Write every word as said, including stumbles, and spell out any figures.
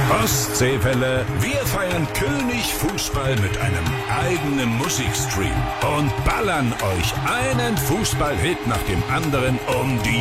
Ostseewelle, wir feiern König Fußball mit einem eigenen Musikstream und ballern euch einen Fußballhit nach dem anderen um die